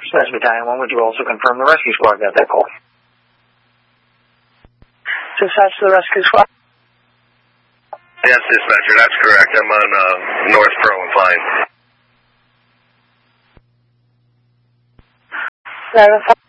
That's Battalion 1. Would you also confirm the rescue squad got that call? Dispatch to the rescue squad. Yes, dispatcher, that's correct. I'm on North Pro and Fine. 905.